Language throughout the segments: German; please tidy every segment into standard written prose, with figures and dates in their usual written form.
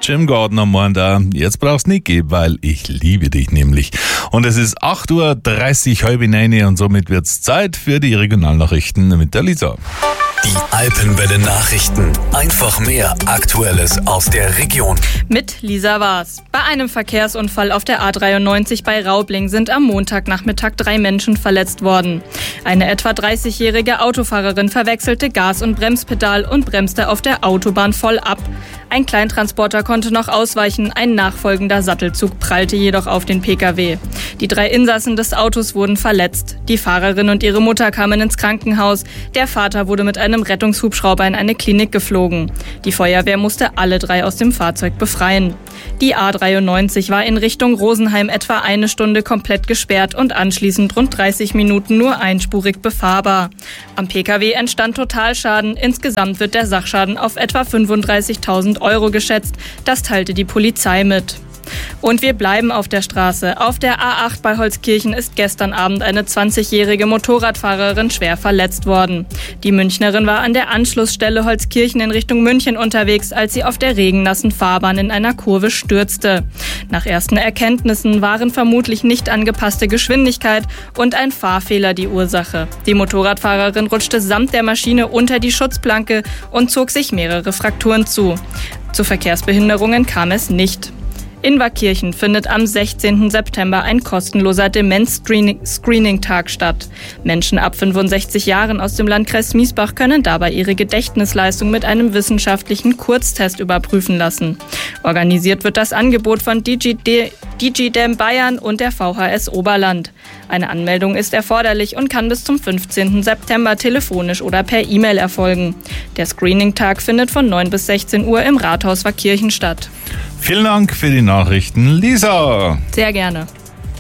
Jim Gardner meint da, jetzt brauchst du nicht gehen, weil ich liebe dich nämlich. Und es ist 8:30 Uhr, 8:30 und somit wird's Zeit für die Regionalnachrichten mit der Lisa. Die Alpenwelle Nachrichten. Einfach mehr Aktuelles aus der Region. Mit Lisa Waas. Bei einem Verkehrsunfall auf der A93 bei Raubling sind am Montagnachmittag 3 Menschen verletzt worden. Eine etwa 30-jährige Autofahrerin verwechselte Gas- und Bremspedal und bremste auf der Autobahn voll ab. Ein Kleintransporter konnte noch ausweichen, ein nachfolgender Sattelzug prallte jedoch auf den Pkw. Die 3 Insassen des Autos wurden verletzt. Die Fahrerin und ihre Mutter kamen ins Krankenhaus. Der Vater wurde mit einem Rettungshubschrauber in eine Klinik geflogen. Die Feuerwehr musste alle 3 aus dem Fahrzeug befreien. Die A93 war in Richtung Rosenheim etwa 1 Stunde komplett gesperrt und anschließend rund 30 Minuten nur einspurig befahrbar. Am Pkw entstand Totalschaden. Insgesamt wird der Sachschaden auf etwa 35.000 € geschätzt. Das teilte die Polizei mit. Und wir bleiben auf der Straße. Auf der A8 bei Holzkirchen ist gestern Abend eine 20-jährige Motorradfahrerin schwer verletzt worden. Die Münchnerin war an der Anschlussstelle Holzkirchen in Richtung München unterwegs, als sie auf der regennassen Fahrbahn in einer Kurve stürzte. Nach ersten Erkenntnissen waren vermutlich nicht angepasste Geschwindigkeit und ein Fahrfehler die Ursache. Die Motorradfahrerin rutschte samt der Maschine unter die Schutzplanke und zog sich mehrere Frakturen zu. Zu Verkehrsbehinderungen kam es nicht. In Waakirchen findet am 16. September ein kostenloser Demenz-Screening-Tag statt. Menschen ab 65 Jahren aus dem Landkreis Miesbach können dabei ihre Gedächtnisleistung mit einem wissenschaftlichen Kurztest überprüfen lassen. Organisiert wird das Angebot von DigiDem Bayern und der VHS Oberland. Eine Anmeldung ist erforderlich und kann bis zum 15. September telefonisch oder per E-Mail erfolgen. Der Screening-Tag findet von 9 bis 16 Uhr im Rathaus Waakirchen statt. Vielen Dank für die Nachrichten, Lisa. Sehr gerne.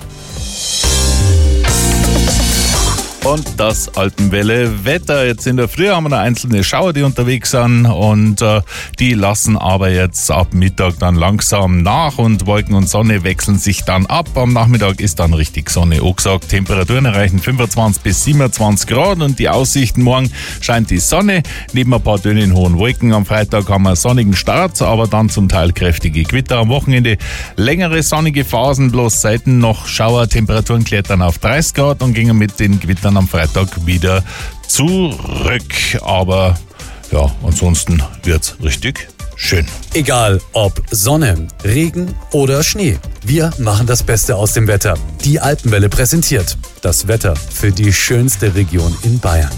Und das Alpenwelle-Wetter. Jetzt in der Früh haben wir noch einzelne Schauer, die unterwegs sind und die lassen aber jetzt ab Mittag dann langsam nach und Wolken und Sonne wechseln sich dann ab. Am Nachmittag ist dann richtig Sonne angesagt. Temperaturen erreichen 25 bis 27 Grad und die Aussichten: morgen scheint die Sonne, neben ein paar dünnen hohen Wolken. Am Freitag haben wir einen sonnigen Start, aber dann zum Teil kräftige Gewitter. Am Wochenende längere sonnige Phasen, bloß selten noch Schauer. Temperaturen klettern auf 30 Grad und gingen mit den Gewittern am Freitag wieder zurück. Aber ja, ansonsten wird's richtig schön. Egal ob Sonne, Regen oder Schnee, wir machen das Beste aus dem Wetter. Die Alpenwelle präsentiert das Wetter für die schönste Region in Bayern.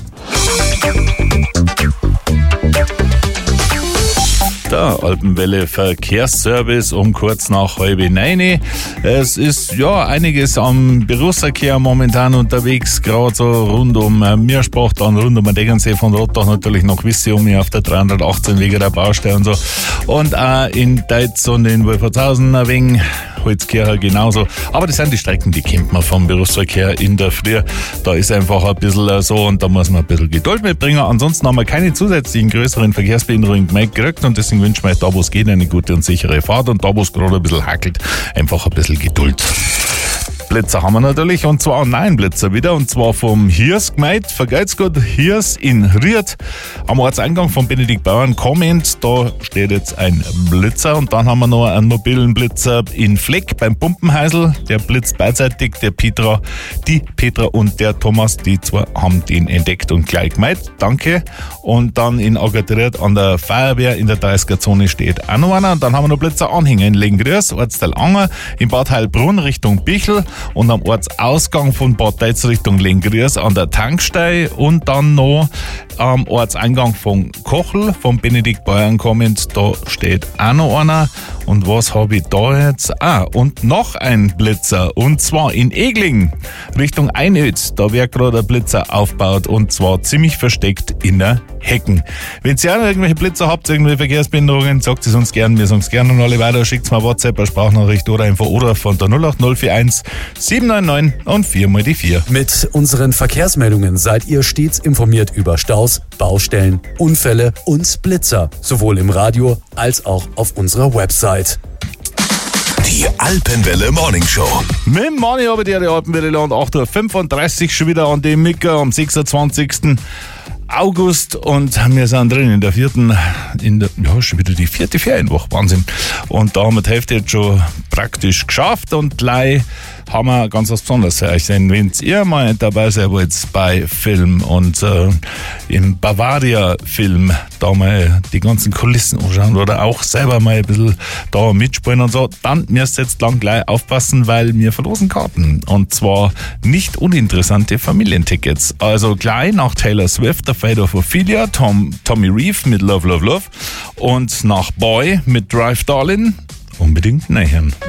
Der Alpenwelle Verkehrsservice um kurz nach 8:30. Es ist ja einiges am Berufsverkehr momentan unterwegs, gerade so rund um Miersbach, dann rund um den Degernsee von Rottach, natürlich noch Wissi auf der 318 wegen der Baustelle und so. Und auch in Deitz und in Wolfertshausen ein wenig, Holzkircher genauso. Aber das sind die Strecken, die kennt man vom Berufsverkehr in der Früh. Da ist einfach ein bisschen so und da muss man ein bisschen Geduld mitbringen. Ansonsten haben wir keine zusätzlichen größeren Verkehrsbehinderungen gekriegt und deswegen wünschen wir euch da, wo es geht, eine gute und sichere Fahrt und da, wo es gerade ein bisschen hackelt, einfach ein bisschen Geduld. Blitzer haben wir natürlich und zwar einen neuen Blitzer wieder und zwar vom Hirs gemeint. Vergeht's gut, Hirs in Ried am Ortseingang von Benedikt Bauern kommend. Da steht jetzt ein Blitzer und dann haben wir noch einen mobilen Blitzer in Fleck beim Pumpenheisel. Der blitzt beidseitig, die Petra und der Thomas, die zwei haben den entdeckt und gleich gemeint. Danke. Und dann in Agatriert an der Feuerwehr in der 30er-Zone steht auch noch einer. Und dann haben wir noch Blitzer Anhänger in Lengrüß, Ortsteil Anger, in Bad Heilbrunn Richtung Bichl. Und am Ortsausgang von Bad Deitz Richtung Lengrüß an der Tankstelle und dann noch am Ortseingang von Kochel, von Benedikt Bauern kommend, da steht auch noch einer. Und was habe ich da jetzt? Und noch ein Blitzer und zwar in Egling Richtung Einöd. Da wird gerade ein Blitzer aufgebaut und zwar ziemlich versteckt in der Hecken. Wenn ihr auch noch irgendwelche Blitzer habt, irgendwelche Verkehrsbehinderungen, sagt es uns gern, wir sagen es gerne und alle weiter, schickt mir WhatsApp, eine Sprachnachricht oder einfach oder von der 08041 799 und 4x4. Mit unseren Verkehrsmeldungen seid ihr stets informiert über Staus, Baustellen, Unfälle und Blitzer, sowohl im Radio als auch auf unserer Website. Die Alpenwelle Morning Show. Mit Mani habe ich die Alpenwelle und 8:35 Uhr schon wieder an dem Micker am 26. August und wir sind drin in der schon wieder die 4. Ferienwoche, Wahnsinn. Und da haben wir die Hälfte jetzt schon praktisch geschafft und gleich haben wir ganz was Besonderes für euch. Denn wenn ihr mal dabei seid wollt bei Film und im Bavaria-Film da mal die ganzen Kulissen anschauen oder auch selber mal ein bisschen da mitspielen und so, dann müsst ihr jetzt lang gleich aufpassen, weil wir verlosen Karten. Und zwar nicht uninteressante Familientickets. Also gleich nach Taylor Swift, der Fate of Ophelia, Tommy Reeve mit Love, Love, Love und nach Boy mit Drive Darlin'. Unbedingt nähern.